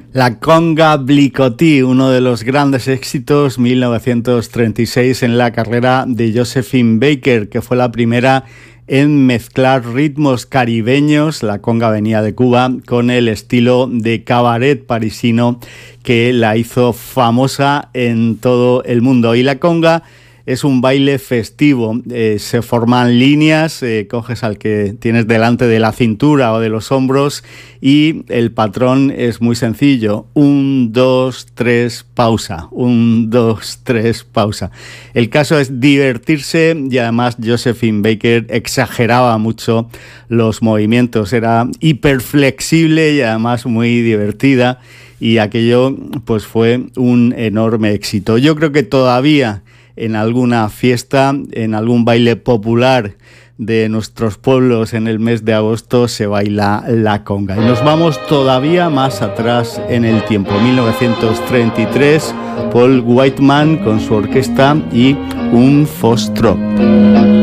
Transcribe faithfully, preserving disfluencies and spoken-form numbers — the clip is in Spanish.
La conga Blicotí, uno de los grandes éxitos, mil novecientos treinta y seis, en la carrera de Josephine Baker, que fue la primera en mezclar ritmos caribeños, la conga venía de Cuba, con el estilo de cabaret parisino que la hizo famosa en todo el mundo. Y la conga es un baile festivo, eh, se forman líneas, eh, coges al que tienes delante de la cintura o de los hombros y el patrón es muy sencillo, un, dos, tres, pausa, un, dos, tres, pausa. El caso es divertirse y además Josephine Baker exageraba mucho los movimientos, era hiperflexible y además muy divertida y aquello pues fue un enorme éxito. Yo creo que todavía en alguna fiesta, en algún baile popular de nuestros pueblos en el mes de agosto se baila la conga. Y nos vamos todavía más atrás en el tiempo, mil novecientos treinta y tres, Paul Whiteman con su orquesta y un foxtrot.